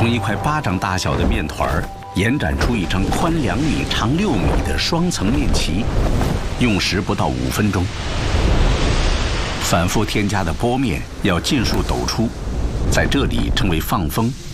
从一块巴掌大小的面团儿延展出一张宽2米、长6米的双层面旗，用时不到5分钟。反复添加的波面要尽数抖出，在这里称为放风。